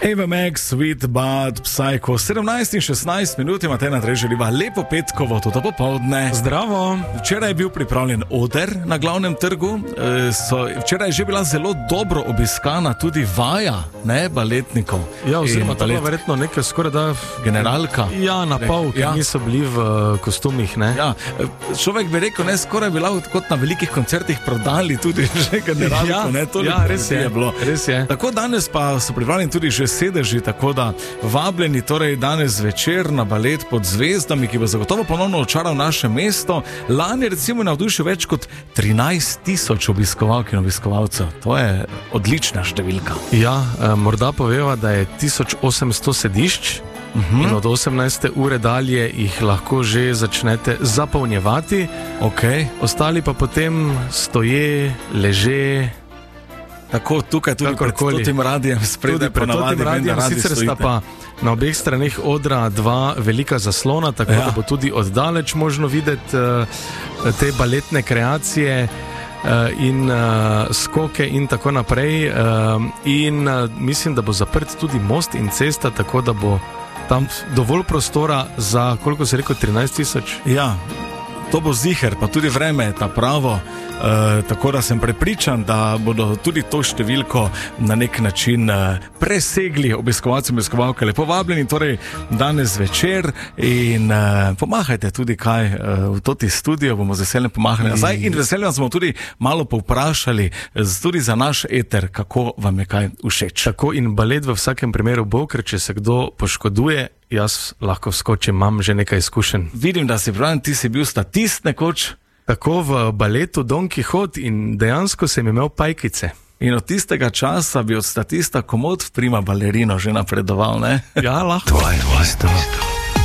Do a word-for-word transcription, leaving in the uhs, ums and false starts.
Ava Max, Sweet Bud, Psycho, sedemnajst in šestnajst minut imate na tej želiva lepo petkovo, toto popoldne. Zdravo. Včeraj je bil pripravljen oder na glavnem trgu, so, včeraj je že bila zelo dobro obiskana tudi vaja, ne, baletnikov. Ja, oziroma to je verjetno nekaj skoraj da... Generalka. Ja, na pol, ker ja. niso bili v uh, kostumih, ne. Ja, človek bi rekel, ne, skoraj bila kot na velikih koncertih prodali tudi že generalko, ja, ne, to ja, res je, je bilo. Res je. Tako danes pa so pripravljeni tudi že sedeži, tako da vabljeni torej danes večer na balet Pod zvezdami, ki bo zagotovo ponovno očaral naše mesto. Lani recimo navdušil več kot trinajst tisoč obiskovalk in obiskovalcev. To je odlična številka. Ja, eh, morda poveva, da je tisoč osemsto sedišč. Uh-huh. In od osemnajste ure dalje jih lahko že začnete zapolnjevati. Okay. Ostali pa potem stoje, leže. Tako tukaj tudi pred tem radijem spredaj ponavadi radijem, sicer sta pa na obeh straneh odra dva velika zaslona, tako ja. Da bo tudi oddaleč možno videti uh, te baletne kreacije uh, in uh, skoke in tako naprej. Uh, in uh, mislim, da bo zaprt tudi most in cesta, tako da bo tam dovolj prostora za, koliko se rekel, trinajst tisoč? Ja. To bo ziher, pa tudi vreme je ta pravo, e, tako da sem prepričan, da bodo tudi to številko na nek način e, presegli obiskovalci in obiskovalke. Lepo vabljeni torej danes večer in e, pomahajte tudi kaj e, v toti studio, bomo z veseljem pomahali nazaj in veseljem smo tudi malo povprašali tudi za naš eter, kako vam je kaj všeč. Tako in balet v vsakem primeru bo, ker če se kdo poškoduje, jaz lahko vskočim, imam že nekaj izkušenj. Vidim, da si pravi, ti si bil statist nekoč. Tako v baletu Don Quixote in dejansko sem imel pajkice. In od tistega časa bi od statista komod v prima balerino že napredoval, ne? Ja, lahko.